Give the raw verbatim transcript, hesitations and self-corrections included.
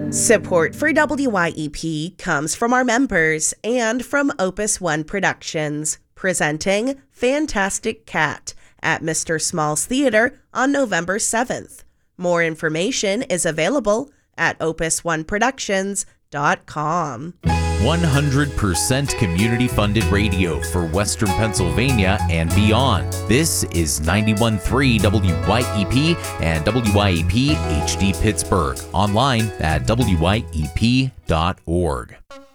Support for W Y E P comes from our members and from Opus One Productions, presenting Fantastic Cat at Mister Small's Theater on November seventh. More information is available at opus one productions dot com. one hundred percent community-funded radio for Western Pennsylvania and beyond. This is ninety-one point three W Y E P and W Y E P H D Pittsburgh. Online at W Y E P dot org.